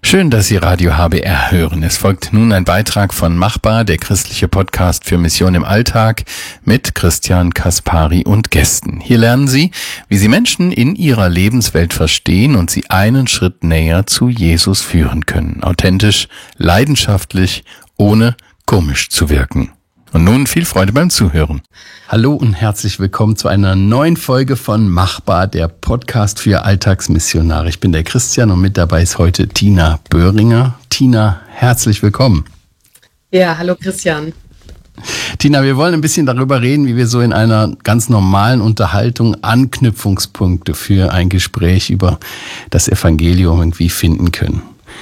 Schön, dass Sie Radio HBR hören. Es folgt nun ein Beitrag von Machbar, der christliche Podcast für Mission im Alltag mit Christian Kaspari und Gästen. Hier lernen Sie, wie Sie Menschen in ihrer Lebenswelt verstehen und sie einen Schritt näher zu Jesus führen können. Authentisch, leidenschaftlich, ohne komisch zu wirken. Und nun viel Freude beim Zuhören. Hallo und herzlich willkommen zu einer neuen Folge von Machbar, der Podcast für Alltagsmissionare. Ich bin der Christian und mit dabei ist heute Tina Böhringer. Tina, herzlich willkommen. Ja, hallo Christian. Tina, wir wollen ein bisschen darüber reden, wie wir so in einer ganz normalen Unterhaltung Anknüpfungspunkte für ein Gespräch über das Evangelium irgendwie finden können.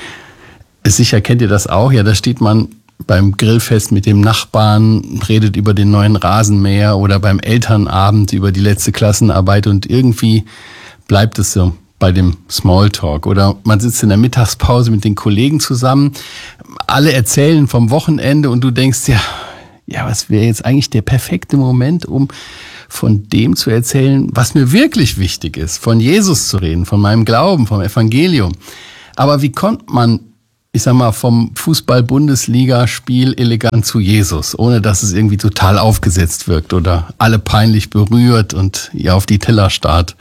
Sicher kennt ihr das auch, ja, da steht man beim Grillfest mit dem Nachbarn, redet über den neuen Rasenmäher oder beim Elternabend über die letzte Klassenarbeit und irgendwie bleibt es so bei dem Smalltalk. Oder man sitzt in der Mittagspause mit den Kollegen zusammen, alle erzählen vom Wochenende und du denkst, ja, was wäre jetzt eigentlich der perfekte Moment, um von dem zu erzählen, was mir wirklich wichtig ist, von Jesus zu reden, von meinem Glauben, vom Evangelium. Aber wie kommt man, ich sag mal, vom Fußball-Bundesliga-Spiel elegant zu Jesus, ohne dass es irgendwie total aufgesetzt wirkt oder alle peinlich berührt und ihr auf die Teller starrt?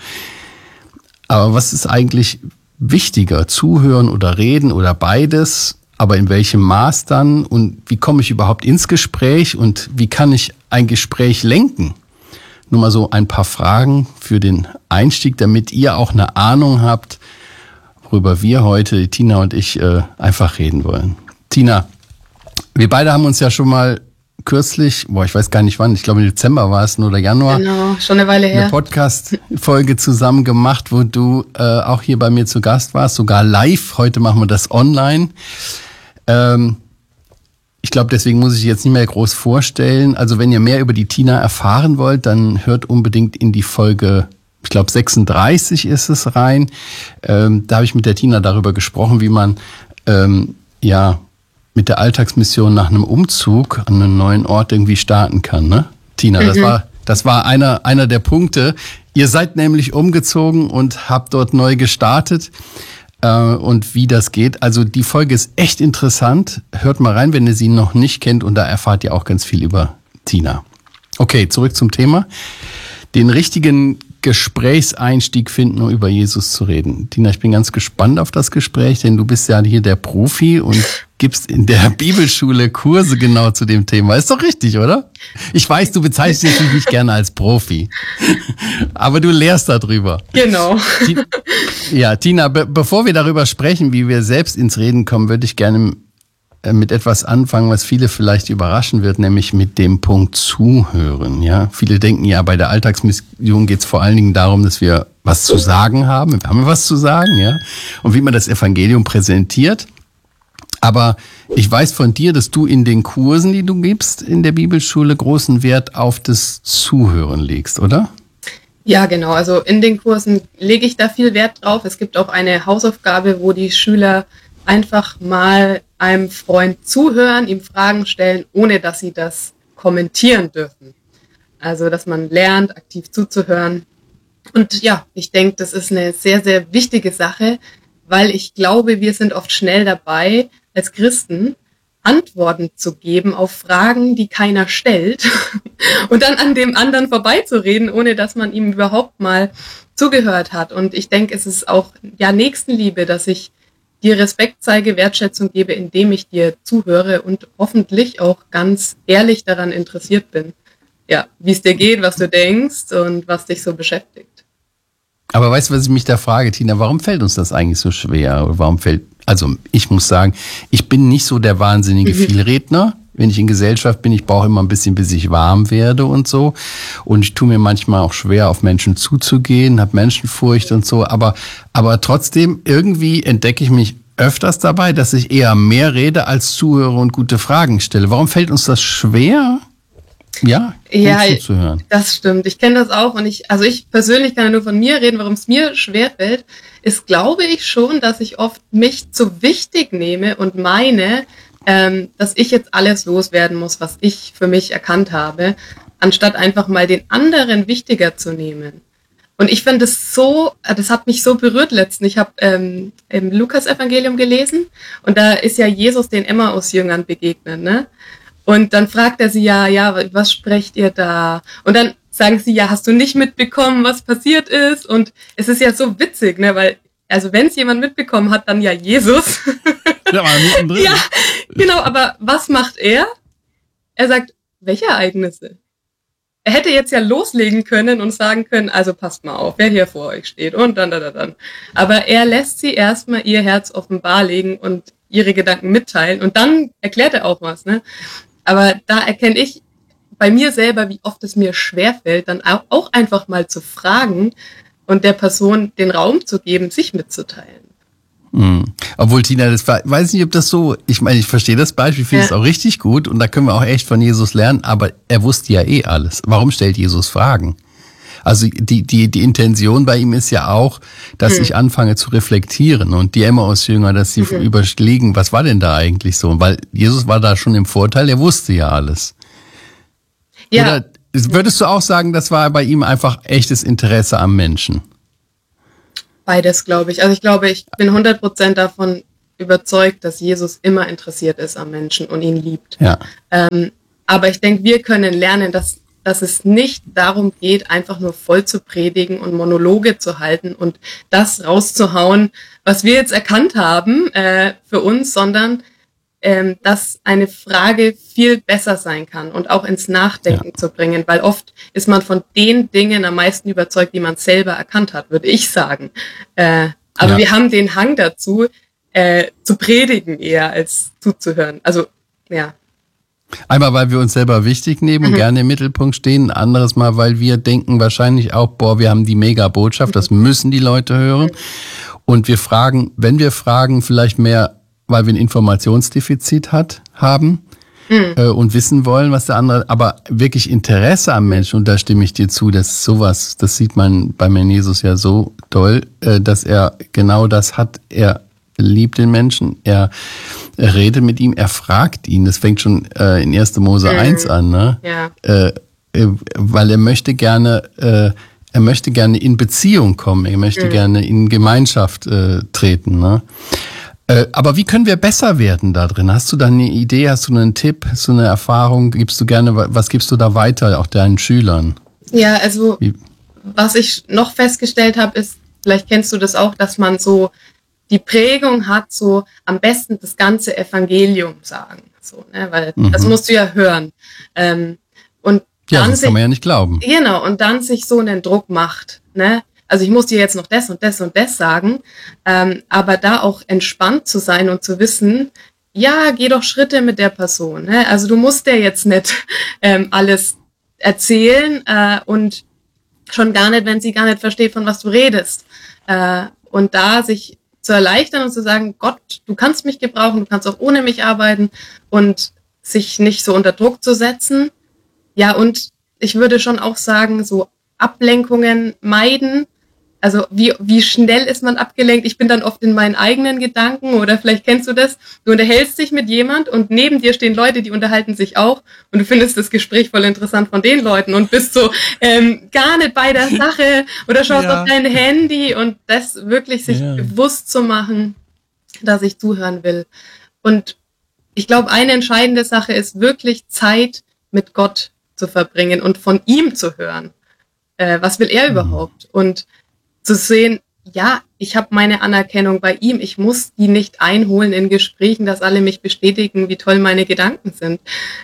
Aber was ist eigentlich wichtiger, zuhören oder reden oder beides? Aber in welchem Maß dann? Und wie komme ich überhaupt ins Gespräch? Und wie kann ich ein Gespräch lenken? Nur mal so ein paar Fragen für den Einstieg, damit ihr auch eine Ahnung habt, worüber wir heute, Tina und ich, einfach reden wollen. Tina, wir beide haben uns ja schon mal kürzlich, ich weiß gar nicht wann, ich glaube im Dezember war es oder Januar. Genau, schon eine Weile her. Eine Podcast-Folge zusammen gemacht, wo du auch hier bei mir zu Gast warst, sogar live. Heute machen wir das online. Ich glaube, deswegen muss ich jetzt nicht mehr groß vorstellen. Also wenn ihr mehr über die Tina erfahren wollt, dann hört unbedingt in die Folge, ich glaube 36 ist es rein. Da habe ich mit der Tina darüber gesprochen, wie man mit der Alltagsmission nach einem Umzug an einen neuen Ort irgendwie starten kann, ne? Tina, das war einer der Punkte. Ihr seid nämlich umgezogen und habt dort neu gestartet. Und wie das geht. Also die Folge ist echt interessant. Hört mal rein, wenn ihr sie noch nicht kennt. Und da erfahrt ihr auch ganz viel über Tina. Okay, zurück zum Thema. Den richtigen Gesprächseinstieg finden, um über Jesus zu reden. Tina, ich bin ganz gespannt auf das Gespräch, denn du bist ja hier der Profi und gibst in der Bibelschule Kurse genau zu dem Thema. Ist doch richtig, oder? Ich weiß, du bezeichnest dich nicht gerne als Profi, aber du lehrst darüber. Genau. Ja, Tina, bevor wir darüber sprechen, wie wir selbst ins Reden kommen, würde ich gerne mit etwas anfangen, was viele vielleicht überraschen wird, nämlich mit dem Punkt Zuhören. Ja, viele denken ja, bei der Alltagsmission geht es vor allen Dingen darum, dass wir was zu sagen haben. Wir haben was zu sagen, ja, und wie man das Evangelium präsentiert. Aber ich weiß von dir, dass du in den Kursen, die du gibst in der Bibelschule, großen Wert auf das Zuhören legst, oder? Ja, genau. Also in den Kursen lege ich da viel Wert drauf. Es gibt auch eine Hausaufgabe, wo die Schüler einfach mal einem Freund zuhören, ihm Fragen stellen, ohne dass sie das kommentieren dürfen. Also, dass man lernt, aktiv zuzuhören. Und ja, ich denke, das ist eine sehr, sehr wichtige Sache, weil ich glaube, wir sind oft schnell dabei, als Christen Antworten zu geben auf Fragen, die keiner stellt und dann an dem anderen vorbeizureden, ohne dass man ihm überhaupt mal zugehört hat. Und ich denke, es ist auch Nächstenliebe, dass ich dir Respekt zeige, Wertschätzung gebe, indem ich dir zuhöre und hoffentlich auch ganz ehrlich daran interessiert bin. Ja, wie es dir geht, was du denkst und was dich so beschäftigt. Aber weißt du, was ich mich da frage, Tina, warum fällt uns das eigentlich so schwer? Also ich muss sagen, ich bin nicht so der wahnsinnige Vielredner. Wenn ich in Gesellschaft bin, ich brauche immer ein bisschen, bis ich warm werde und so. Und ich tue mir manchmal auch schwer, auf Menschen zuzugehen, habe Menschenfurcht und so. Aber trotzdem, irgendwie entdecke ich mich öfters dabei, dass ich eher mehr rede als zuhöre und gute Fragen stelle. Warum fällt uns das schwer? Ja, zuzuhören. Das stimmt. Ich kenne das auch und ich persönlich kann ja nur von mir reden, warum es mir schwerfällt, ist, glaube ich schon, dass ich oft mich zu wichtig nehme und meine, dass ich jetzt alles loswerden muss, was ich für mich erkannt habe, anstatt einfach mal den anderen wichtiger zu nehmen. Und ich finde es so, das hat mich so berührt letztens. Ich habe im Lukas-Evangelium gelesen und da ist ja Jesus den Emmaus-Jüngern begegnet, ne? Und dann fragt er sie ja, was sprecht ihr da? Und dann sagen sie, ja, hast du nicht mitbekommen, was passiert ist? Und es ist ja so witzig, ne? Weil, also wenn es jemand mitbekommen hat, dann ja Jesus. Ja, mittendrin. Ja, genau, aber was macht er? Er sagt, welche Ereignisse? Er hätte jetzt ja loslegen können und sagen können, also passt mal auf, wer hier vor euch steht und dann. Aber er lässt sie erstmal ihr Herz offenbar legen und ihre Gedanken mitteilen und dann erklärt er auch was, ne? Aber da erkenne ich bei mir selber, wie oft es mir schwerfällt, dann auch einfach mal zu fragen und der Person den Raum zu geben, sich mitzuteilen. Mhm. Obwohl, Tina, das weiß nicht, ob das so, ich meine, ich verstehe das Beispiel, finde es auch richtig gut und da können wir auch echt von Jesus lernen, aber er wusste ja eh alles. Warum stellt Jesus Fragen? Also die Intention bei ihm ist ja auch, dass ich anfange zu reflektieren und die Emmaus-Jünger, dass sie überlegen, was war denn da eigentlich so? Weil Jesus war da schon im Vorteil, er wusste ja alles. Ja. Oder würdest du auch sagen, das war bei ihm einfach echtes Interesse am Menschen? Beides, glaube ich. Also ich glaube, ich bin 100% davon überzeugt, dass Jesus immer interessiert ist am Menschen und ihn liebt. Ja. Aber ich denke, wir können lernen, dass es nicht darum geht, einfach nur voll zu predigen und Monologe zu halten und das rauszuhauen, was wir jetzt erkannt haben für uns, sondern dass eine Frage viel besser sein kann und auch ins Nachdenken zu bringen, weil oft ist man von den Dingen am meisten überzeugt, die man selber erkannt hat, würde ich sagen. Aber wir haben den Hang dazu, zu predigen eher als zuzuhören. Also, ja. Einmal, weil wir uns selber wichtig nehmen und gerne im Mittelpunkt stehen. Ein anderes Mal, weil wir denken wahrscheinlich auch, wir haben die Mega-Botschaft, das müssen die Leute hören. Und wir fragen, wenn wir fragen, vielleicht mehr, weil wir ein Informationsdefizit haben und wissen wollen, was der andere, aber wirklich Interesse am Menschen, und da stimme ich dir zu, dass sowas, das sieht man bei Herrn Jesus ja so doll, dass er genau das hat, er liebt den Menschen, er redet mit ihm, er fragt ihn, das fängt schon in 1. Mose 1 an, ne? Ja. Weil er möchte gerne in Beziehung kommen, er möchte gerne in Gemeinschaft treten, ne? Aber wie können wir besser werden da drin? Hast du da eine Idee, hast du einen Tipp, hast du eine Erfahrung, gibst du gerne, was gibst du da weiter, auch deinen Schülern? Ja, also was ich noch festgestellt habe, ist, vielleicht kennst du das auch, dass man so die Prägung hat, so am besten das ganze Evangelium sagen, so, ne, weil das musst du ja hören. Und dann das kann man ja nicht glauben. Genau, und dann sich so einen Druck macht, ne? Also ich muss dir jetzt noch das und das und das sagen, aber da auch entspannt zu sein und zu wissen, ja, geh doch Schritte mit der Person, ne? Also du musst dir jetzt nicht alles erzählen und schon gar nicht, wenn sie gar nicht versteht, von was du redest. Und da sich zu erleichtern und zu sagen, Gott, du kannst mich gebrauchen, du kannst auch ohne mich arbeiten und sich nicht so unter Druck zu setzen. Ja, und ich würde schon auch sagen, so Ablenkungen meiden. Also wie schnell ist man abgelenkt? Ich bin dann oft in meinen eigenen Gedanken oder vielleicht kennst du das. Du unterhältst dich mit jemand und neben dir stehen Leute, die unterhalten sich auch und du findest das Gespräch voll interessant von den Leuten und bist so gar nicht bei der Sache oder schaust auf dein Handy und das wirklich sich bewusst zu machen, dass ich zuhören will. Und ich glaube, eine entscheidende Sache ist wirklich Zeit mit Gott zu verbringen und von ihm zu hören. Was will er überhaupt? Und zu sehen, ja, ich habe meine Anerkennung bei ihm. Ich muss die nicht einholen in Gesprächen, dass alle mich bestätigen, wie toll meine Gedanken sind,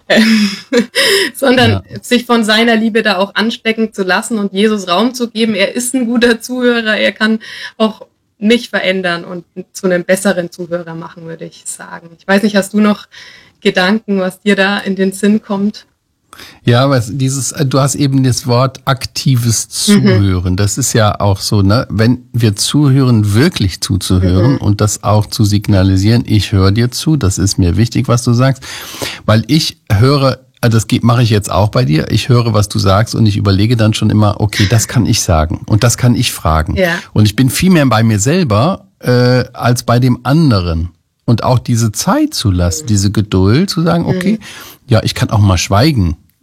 sondern sich von seiner Liebe da auch anstecken zu lassen und Jesus Raum zu geben. Er ist ein guter Zuhörer. Er kann auch mich verändern und zu einem besseren Zuhörer machen, würde ich sagen. Ich weiß nicht, hast du noch Gedanken, was dir da in den Sinn kommt? Ja, aber du hast eben das Wort aktives Zuhören. Das ist ja auch so, ne? Wenn wir zuhören, wirklich zuzuhören und das auch zu signalisieren, ich höre dir zu, das ist mir wichtig, was du sagst, weil ich höre, das mache ich jetzt auch bei dir, ich höre, was du sagst und ich überlege dann schon immer, okay, das kann ich sagen und das kann ich fragen. Ja. Und ich bin viel mehr bei mir selber als bei dem anderen. Und auch diese Zeit zu lassen, diese Geduld zu sagen, okay, ja, ich kann auch mal schweigen.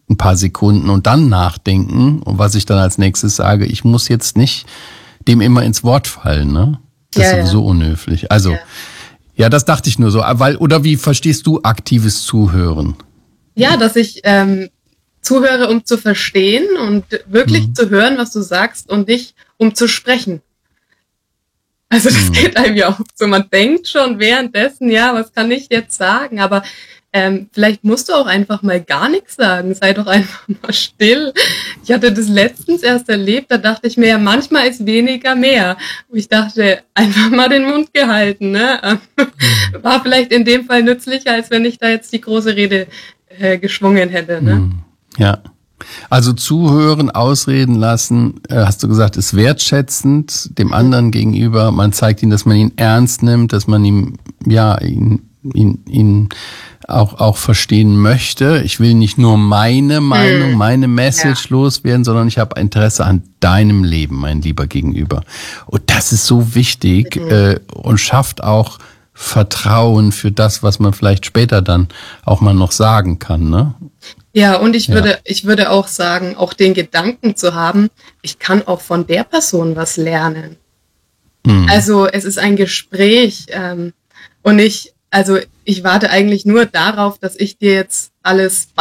ein paar Sekunden und dann nachdenken. Und was ich dann als nächstes sage, ich muss jetzt nicht dem immer ins Wort fallen, ne? Das ist sowieso unhöflich. Also, ja, das dachte ich nur so. Oder wie verstehst du aktives Zuhören? Ja, dass ich zuhöre, um zu verstehen und wirklich zu hören, was du sagst und nicht um zu sprechen. Also das geht einem ja auch so. Man denkt schon währenddessen, ja, was kann ich jetzt sagen? Aber vielleicht musst du auch einfach mal gar nichts sagen. Sei doch einfach mal still. Ich hatte das letztens erst erlebt, da dachte ich mir, ja, manchmal ist weniger mehr. Und ich dachte, einfach mal den Mund gehalten. Ne? War vielleicht in dem Fall nützlicher, als wenn ich da jetzt die große Rede geschwungen hätte. Ne? Ja. Also zuhören, ausreden lassen, hast du gesagt, ist wertschätzend dem anderen gegenüber. Man zeigt ihm, dass man ihn ernst nimmt, dass man ihm, ja, ihn auch verstehen möchte. Ich will nicht nur meine Meinung, meine Message loswerden, sondern ich habe Interesse an deinem Leben, mein lieber Gegenüber. Und das ist so wichtig und schafft auch Vertrauen für das, was man vielleicht später dann auch mal noch sagen kann, ne? Ja, und ich würde auch sagen, auch den Gedanken zu haben, ich kann auch von der Person was lernen. Also es ist ein Gespräch und ich warte eigentlich nur darauf, dass ich dir jetzt alles